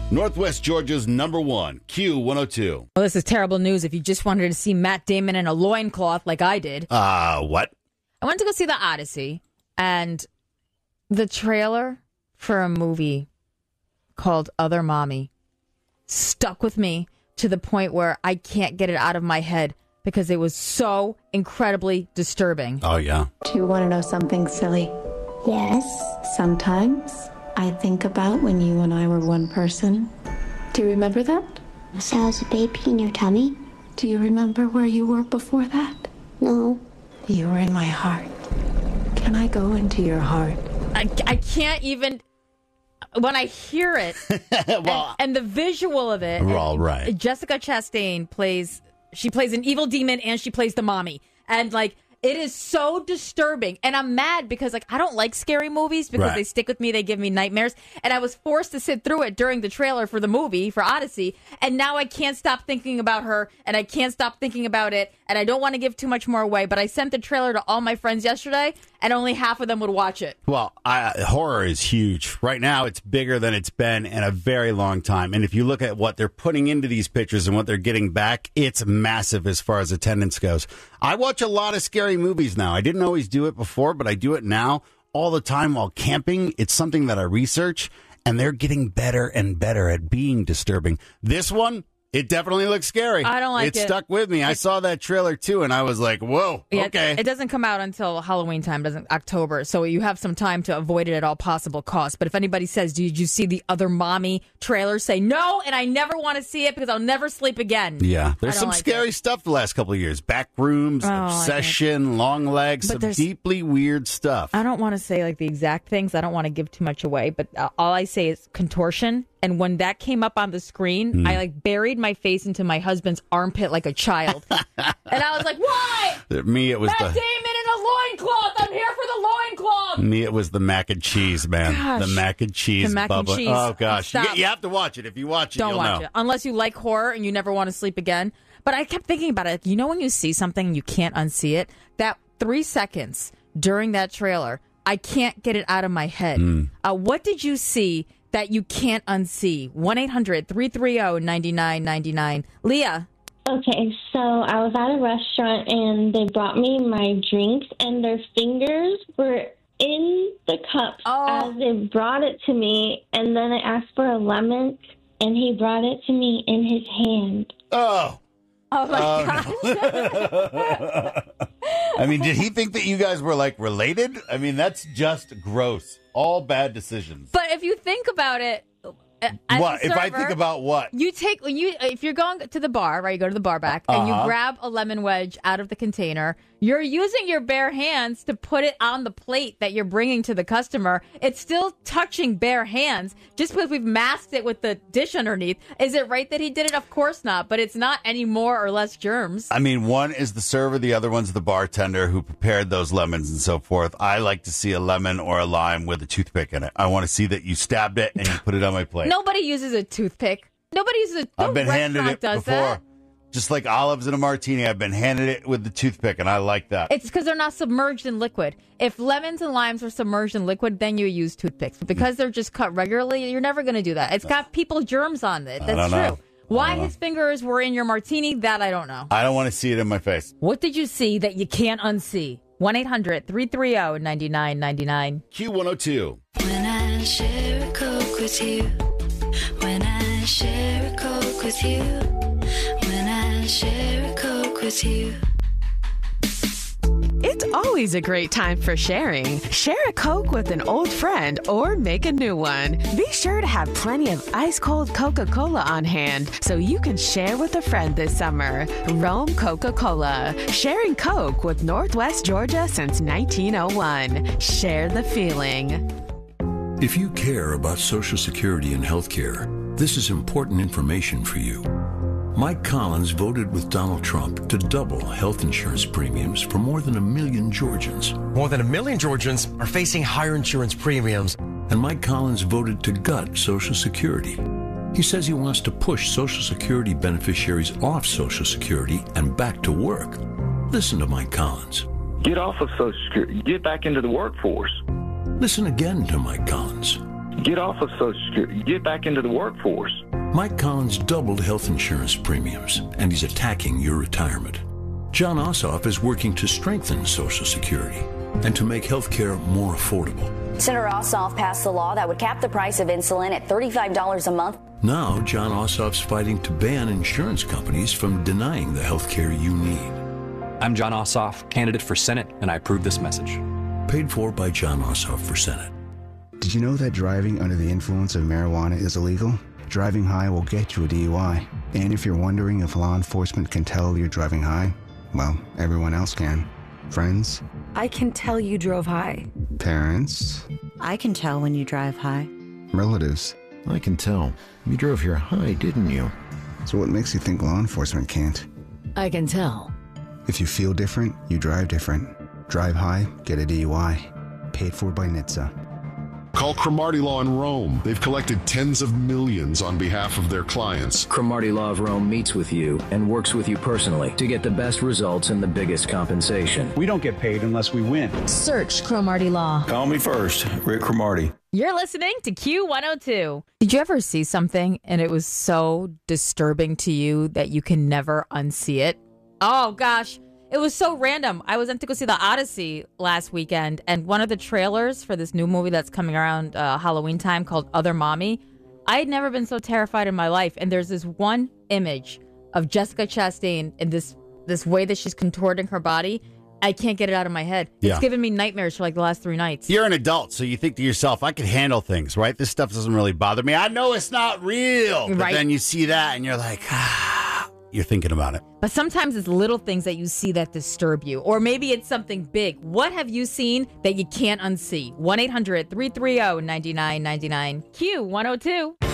Northwest Georgia's #1, Q102. Well, this is terrible news if you just wanted to see Matt Damon in a loincloth like I did. What? I went to go see The Odyssey, and the trailer for a movie called Other Mommy stuck with me to the point where I can't get it out of my head because it was so incredibly disturbing. Oh, yeah. Do you want to know something silly? Yes. Sometimes I think about when you and I were one person. Do you remember that? So I was a baby in your tummy? Do you remember where you were before that? No. You were in my heart. Can I go into your heart? I can't even... When I hear it, Well, and the visual of it... We're all right. Jessica Chastain plays an evil demon and she plays the mommy. And, like, it is so disturbing. And I'm mad because, like, I don't like scary movies because they stick with me. They give me nightmares. And I was forced to sit through it during the trailer for the movie, for Odyssey. And now I can't stop thinking about her. And I can't stop thinking about it. And I don't want to give too much more away. But I sent the trailer to all my friends yesterday. And only half of them would watch it. Well, horror is huge. Right now, it's bigger than it's been in a very long time. And if you look at what they're putting into these pictures and what they're getting back, it's massive as far as attendance goes. I watch a lot of scary movies now. I didn't always do it before, but I do it now all the time while camping. It's something that I research, and they're getting better and better at being disturbing. This one, it definitely looks scary. I don't like it. It stuck with me. I saw that trailer, too, and I was like, whoa, okay. It doesn't come out until Halloween time, October, so you have some time to avoid it at all possible costs. But if anybody says, did you see the Other Mommy trailer, say no, and I never want to see it because I'll never sleep again. Yeah, there's some scary stuff the last couple of years. Backrooms, Obsession, Long Legs, some deeply weird stuff. I don't want to say like the exact things. I don't want to give too much away, but all I say is contortion. And when that came up on the screen, I like buried my face into my husband's armpit like a child. And I was like, why? Me, it was Matt Damon in a loincloth. I'm here for the loincloth. Me, it was the mac and cheese, man. Gosh. The mac and cheese. The mac and cheese. Oh, gosh. Stop. You have to watch it. If you watch it, Don't you'll watch know. it. Unless you like horror and you never want to sleep again. But I kept thinking about it. You know when you see something and you can't unsee it? That 3 seconds during that trailer, I can't get it out of my head. What did you see that you can't unsee? 1-800-330-9999. Leah. Okay, so I was at a restaurant and they brought me my drinks and their fingers were in the cups as they brought it to me. And then I asked for a lemon and he brought it to me in his hand. Oh. Oh, my gosh. I mean, did he think that you guys were, like, related? I mean, that's just gross. All bad decisions. But if you think about it, what? If I think about what? If you're going to the bar, right, you go to the bar back, and you grab a lemon wedge out of the container, you're using your bare hands to put it on the plate that you're bringing to the customer. It's still touching bare hands, just because we've masked it with the dish underneath. Is it right that he did it? Of course not, but it's not any more or less germs. I mean, one is the server, the other one's the bartender who prepared those lemons and so forth. I like to see a lemon or a lime with a toothpick in it. I want to see that you stabbed it and you put it on my plate. Nobody uses a toothpick. Nobody uses a I've been handed it before. That. Just like olives in a martini, I've been handed it with the toothpick, and I like that. It's because they're not submerged in liquid. If lemons and limes are submerged in liquid, then you use toothpicks. But because they're just cut regularly, you're never going to do that. It's got people germs on it. That's true. Why his fingers were in your martini, that I don't know. I don't want to see it in my face. What did you see that you can't unsee? 1-800-330-9999. Q102. When I share a Coke with you. When I share a Coke with you. When I share a Coke with you. It's always a great time for sharing. Share a Coke with an old friend or make a new one. Be sure to have plenty of ice-cold Coca-Cola on hand so you can share with a friend this summer. Rome Coca-Cola. Sharing Coke with Northwest Georgia since 1901. Share the feeling. If you care about Social Security and health care, this is important information for you. Mike Collins voted with Donald Trump to double health insurance premiums for more than 1 million Georgians. More than 1 million Georgians are facing higher insurance premiums. And Mike Collins voted to gut Social Security. He says he wants to push Social Security beneficiaries off Social Security and back to work. Listen to Mike Collins. Get off of Social Security. Get back into the workforce. Listen again to Mike Collins. Get off of Social Security. Get back into the workforce. Mike Collins doubled health insurance premiums, and he's attacking your retirement. John Ossoff is working to strengthen Social Security and to make health care more affordable. Senator Ossoff passed a law that would cap the price of insulin at $35 a month. Now, John Ossoff's fighting to ban insurance companies from denying the health care you need. I'm John Ossoff, candidate for Senate, and I approve this message. Paid for by John Ossoff for Senate. Did you know that driving under the influence of marijuana is illegal? Driving high will get you a DUI. And if you're wondering if law enforcement can tell you're driving high, well, everyone else can. Friends? I can tell you drove high. Parents? I can tell when you drive high. Relatives? I can tell. You drove here high, didn't you? So what makes you think law enforcement can't? I can tell. If you feel different, you drive different. Drive high, get a DUI. Paid for by NHTSA. Call Cromartie Law in Rome. They've collected tens of millions on behalf of their clients. Cromartie Law of Rome meets with you and works with you personally to get the best results and the biggest compensation. We don't get paid unless we win. Search Cromartie Law. Call me first, Rick Cromartie. You're listening to Q102. Did you ever see something and it was so disturbing to you that you can never unsee it? Oh, gosh. It was so random. I went to go see The Odyssey last weekend, and one of the trailers for this new movie that's coming around Halloween time called Other Mommy, I had never been so terrified in my life. And there's this one image of Jessica Chastain in this way that she's contorting her body. I can't get it out of my head. It's given me nightmares for like the last 3 nights. You're an adult, so you think to yourself, I can handle things, right? This stuff doesn't really bother me. I know it's not real. But then you see that and you're like, you're thinking about it. But sometimes it's little things that you see that disturb you. Or maybe it's something big. What have you seen that you can't unsee? 1-800-330-9999. Q102.